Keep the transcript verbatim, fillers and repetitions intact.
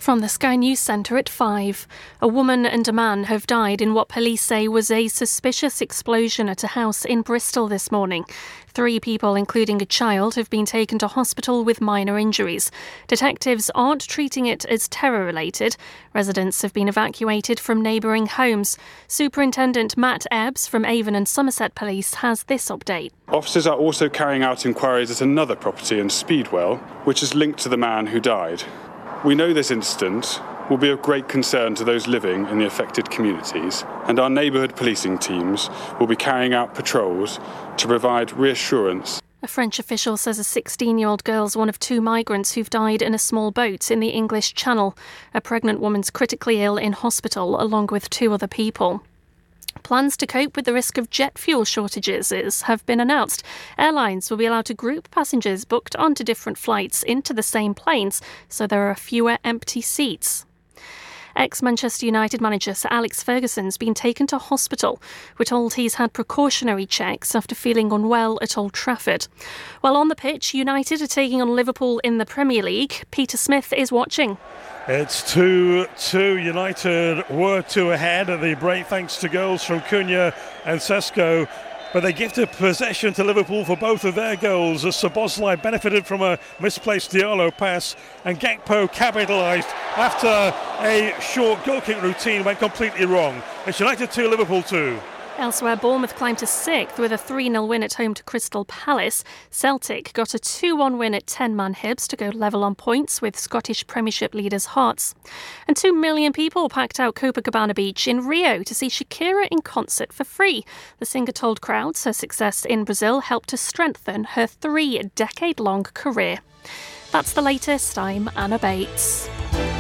From the Sky News Centre at five. A woman and a man have died in what police say was a suspicious explosion at a house in Bristol this morning. Three people, including a child, have been taken to hospital with minor injuries. Detectives aren't treating it as terror-related. Residents have been evacuated from neighbouring homes. Superintendent Matt Ebbs from Avon and Somerset Police has this update. Officers are also carrying out inquiries at another property in Speedwell, which is linked to the man who died. We know this incident will be of great concern to those living in the affected communities, and our neighbourhood policing teams will be carrying out patrols to provide reassurance. A French official says a sixteen-year-old girl's one of two migrants who've died in a small boat in the English Channel. A pregnant woman's critically ill in hospital, along with two other people. Plans to cope with the risk of jet fuel shortages is, have been announced. Airlines will be allowed to group passengers booked onto different flights into the same planes, so there are fewer empty seats. Ex-Manchester United manager Sir Alex Ferguson's been taken to hospital. We're told he's had precautionary checks after feeling unwell at Old Trafford. While on the pitch, United are taking on Liverpool in the Premier League. Peter Smith is watching. It's two two. United were two ahead at the break thanks to goals from Cunha and Sesko. But they gifted possession to Liverpool for both of their goals as Szoboszlai benefited from a misplaced Diallo pass and Gakpo capitalised after a short goal kick routine went completely wrong. It's United two, Liverpool two. Elsewhere, Bournemouth climbed to sixth with a three nil win at home to Crystal Palace. Celtic got a two one win at ten-man Hibs to go level on points with Scottish Premiership leaders Hearts. And two million people packed out Copacabana Beach in Rio to see Shakira in concert for free. The singer told crowds her success in Brazil helped to strengthen her three-decade-long career. That's the latest. I'm Anna Bates.